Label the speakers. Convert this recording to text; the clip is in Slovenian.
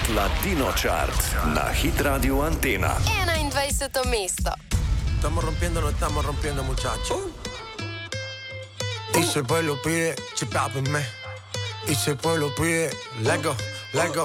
Speaker 1: Hit Latino Chart na Hit Radio Antena.
Speaker 2: 21. mesto.
Speaker 3: Estamos rompiendo, no estamos rompiendo, muchachos. Y si el pueblo pide, chipápenme. Y si el pueblo pide, let go, let go.